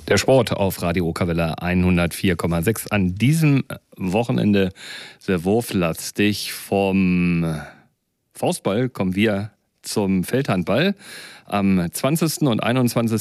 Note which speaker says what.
Speaker 1: Der Sport auf Radio Okawelle 104,6. An diesem Wochenende sehr wurflastig. Vom Faustball kommen wir zum Feldhandball. Am 20. und 21.